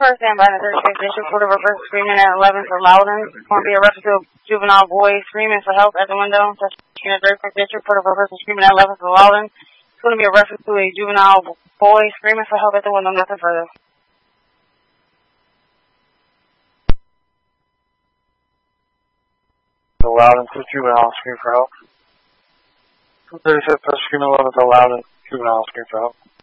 First stand by the 36th District Court of Reverse screaming at 11 for Loudon. Going to be arrested to a juvenile boy screaming for help at the window. That's in the 36th District Court of Reverse screaming at 11 for Loudon. It's going to be arrested to a juvenile boy screaming for help at the window. Nothing further. The Loudon to juvenile scream for help. 36th screaming 11 to Loudon, juvenile scream for help.